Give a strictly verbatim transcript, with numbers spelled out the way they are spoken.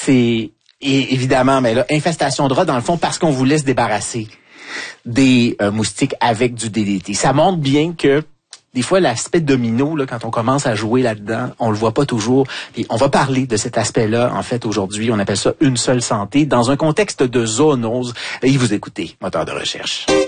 c'est et évidemment, mais là, infestation de rats, dans le fond, parce qu'on vous laisse débarrasser des euh, moustiques avec du D D T. Ça montre bien que des fois, l'aspect domino, là, quand on commence à jouer là-dedans, on le voit pas toujours. Puis on va parler de cet aspect-là, en fait, aujourd'hui. On appelle ça une seule santé, dans un contexte de zoonose. Et vous écoutez Moteur de recherche.